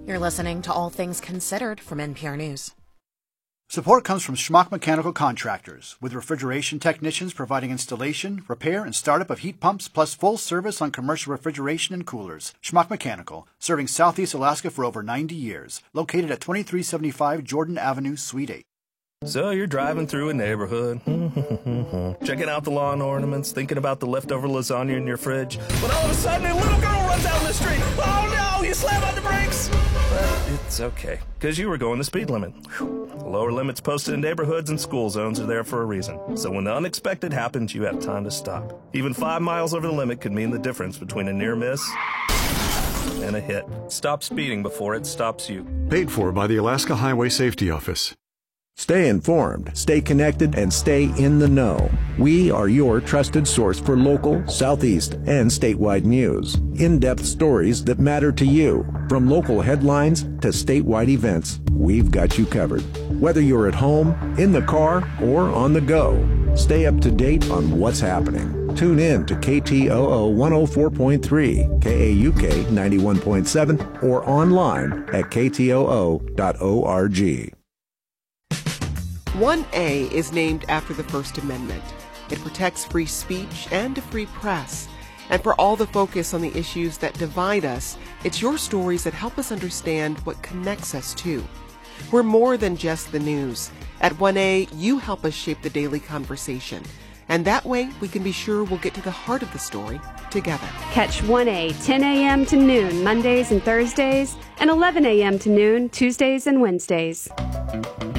You're listening to All Things Considered from NPR News. Support comes from Schmuck Mechanical Contractors, with refrigeration technicians providing installation, repair, and startup of heat pumps, plus full service on commercial refrigeration and coolers. Schmuck Mechanical, serving Southeast Alaska for over 90 years. Located at 2375 Jordan Avenue, Suite 8. So you're driving through a neighborhood, checking out the lawn ornaments, thinking about the leftover lasagna in your fridge, when all of a sudden a little girl runs down the street. Oh no, you slam on the brakes! But it's okay, because you were going the speed limit. The lower limits posted in neighborhoods and school zones are there for a reason. So when the unexpected happens, you have time to stop. Even 5 miles over the limit could mean the difference between a near miss and a hit. Stop speeding before it stops you. Paid for by the Alaska Highway Safety Office. Stay informed, stay connected, and stay in the know. We are your trusted source for local, Southeast, and statewide news. In-depth stories that matter to you. From local headlines to statewide events, we've got you covered. Whether you're at home, in the car, or on the go, stay up to date on what's happening. Tune in to KTOO 104.3, KAUK 91.7, or online at ktoo.org. 1A is named after the First Amendment. It protects free speech and a free press. And for all the focus on the issues that divide us, it's your stories that help us understand what connects us too. We're more than just the news. At 1A, you help us shape the daily conversation. And that way, we can be sure we'll get to the heart of the story together. Catch 1A 10 a.m. to noon Mondays and Thursdays, and 11 a.m. to noon Tuesdays and Wednesdays.